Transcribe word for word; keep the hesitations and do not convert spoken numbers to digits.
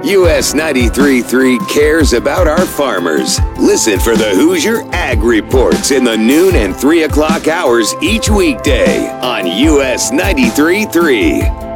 U S ninety-three point three cares about our farmers. Listen for the Hoosier Ag Reports in the noon and three o'clock hours each weekday on U S ninety-three point three.